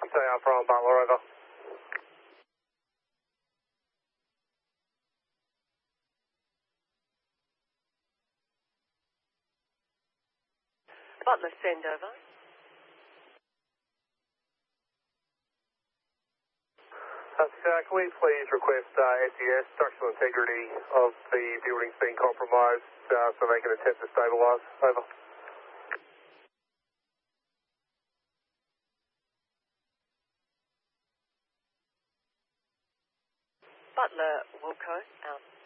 Dante from Butler, over. Butler, send over. Can we please request SES, structural integrity of the building's been compromised so they can attempt to stabilise? Over. Butler, Wilco, out.